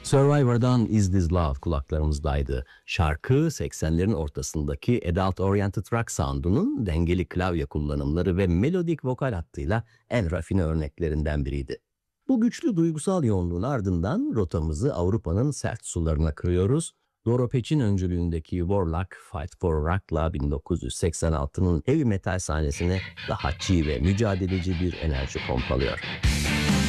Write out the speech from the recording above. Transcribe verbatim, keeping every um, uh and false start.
Survivor'dan Is This Love kulaklarımızdaydı. Şarkı seksenlerin ortasındaki adult oriented rock sound'unun dengeli klavye kullanımları ve melodik vokal hattıyla en rafine örneklerinden biriydi. Bu güçlü duygusal yoğunluğun ardından rotamızı Avrupa'nın sert sularına kırıyoruz. Doro Peç'in öncülüğündeki Warlock Fight for Rock'la bin dokuz yüz seksen altının heavy metal sahnesine daha çiğ ve mücadeleci bir enerji pompalıyor.